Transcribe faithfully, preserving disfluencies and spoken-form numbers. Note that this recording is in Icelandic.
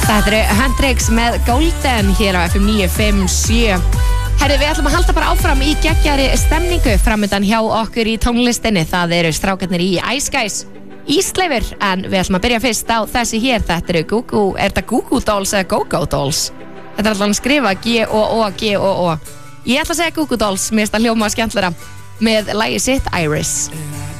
Þetta eru Hendrix með Golden hér á F M níu fimm sjö. Herri, við ætlum að halda bara áfram í geggjari stemningu framöndan hjá okkur í tónlistinni. Það eru strákarnir í Ice Guys, Ísleifur, en við ætlum að byrja fyrst á þessi hér. Þetta eru Gugu, er þetta Gugu Dolls eða Go-Go Dolls? Þetta er alltaf að skrifa G-O-O, G-O-O. Ég ætla að segja Gugu Dolls, mér finnst það hljóma skemmtilegra með lagið sitt Iris.